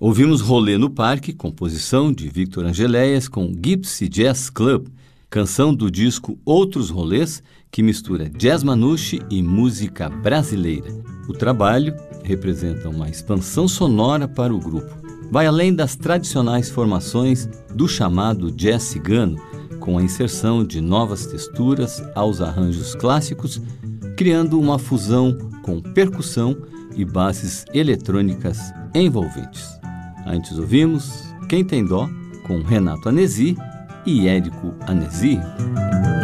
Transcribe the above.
Ouvimos Rolê no Parque, composição de Victor Angeléias com Gypsy Jazz Club, canção do disco Outros Rolês, que mistura jazz manouche e música brasileira. O trabalho representa uma expansão sonora para o grupo. Vai além das tradicionais formações do chamado jazz cigano, com a inserção de novas texturas aos arranjos clássicos, criando uma fusão com percussão e bases eletrônicas envolventes. Antes ouvimos Quem Tem Dó, com Renato Anesi e Érico Anesi.